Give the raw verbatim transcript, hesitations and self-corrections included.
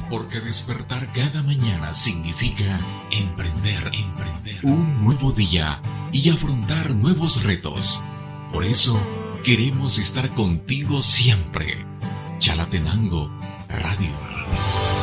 Porque despertar cada mañana significa emprender, emprender un nuevo día y afrontar nuevos retos. Por eso, queremos estar contigo siempre. Chalatenango Radio.